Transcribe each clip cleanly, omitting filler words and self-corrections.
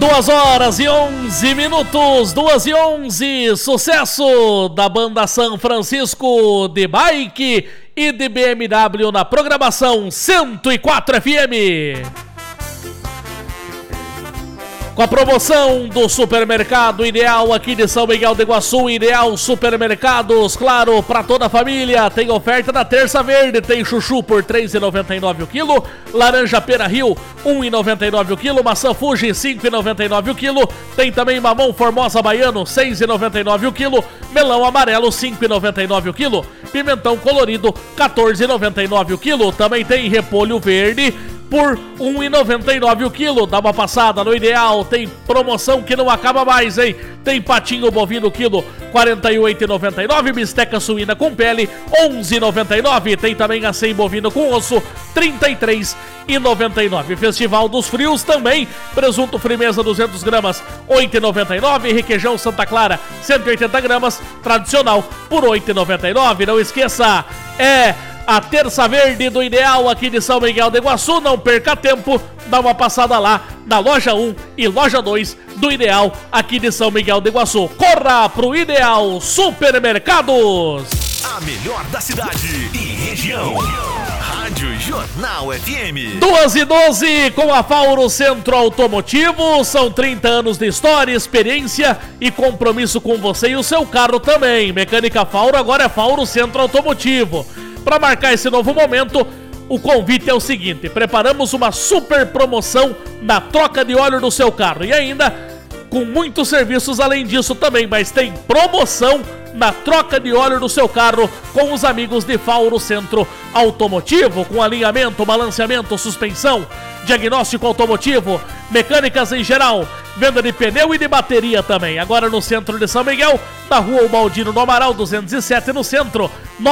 2h11, 2h11, sucesso da banda São Francisco de Bike e de BMW na programação 104 FM. Com a promoção do Supermercado Ideal aqui de São Miguel do Iguaçu, Ideal Supermercados, claro, para toda a família. Tem oferta da Terça Verde, tem chuchu por R$ 3,99 o quilo, laranja Pera Rio R$ 1,99 o quilo, maçã Fuji R$ 5,99 o quilo, tem também mamão Formosa Baiano R$ 6,99 o quilo, melão amarelo R$ 5,99 o quilo, pimentão colorido R$ 14,99 o quilo, também tem repolho verde por R$ 1,99 o quilo. Dá uma passada no Ideal, tem promoção que não acaba mais, hein? Tem patinho bovino quilo R$ 48,99, bisteca suína com pele R$ 11,99, tem também acém bovino com osso R$ 33,99. Festival dos Frios também, presunto Frimeza 200 gramas R$ 8,99, requeijão Santa Clara 180 gramas, tradicional por R$ 8,99. Não esqueça, a Terça Verde do Ideal aqui de São Miguel do Iguaçu. Não perca tempo, dá uma passada lá na loja 1 e loja 2 do Ideal aqui de São Miguel do Iguaçu. Corra pro Ideal Supermercados, a melhor da cidade e região. Rádio Jornal FM 2h12 com a Fauro Centro Automotivo. São 30 anos de história, experiência e compromisso com você e o seu carro também. Mecânica Fauro agora é Fauro Centro Automotivo. Para marcar esse novo momento, o convite é o seguinte: preparamos uma super promoção na troca de óleo do seu carro e ainda com muitos serviços além disso também, mas tem promoção na troca de óleo do seu carro com os amigos de Fauro Centro Automotivo, com alinhamento, balanceamento, suspensão, diagnóstico automotivo, mecânicas em geral, venda de pneu e de bateria também. Agora no centro de São Miguel, na rua Ubaldino do Amaral 207 no centro,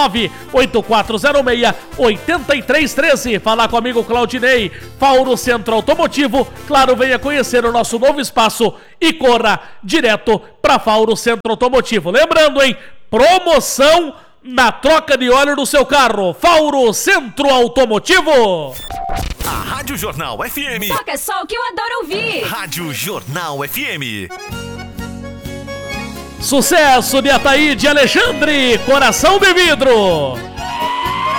98406-8313. Falar com o amigo Claudinei, Fauro Centro Automotivo. Claro, venha conhecer o nosso novo espaço e corra direto para Fauro Centro Automotivo. Lembrando, hein, promoção na troca de óleo do seu carro, Fauro Centro Automotivo. A Rádio Jornal FM toca só o que eu adoro ouvir. Rádio Jornal FM. Sucesso de Ataíde Alexandre, Coração de Vidro.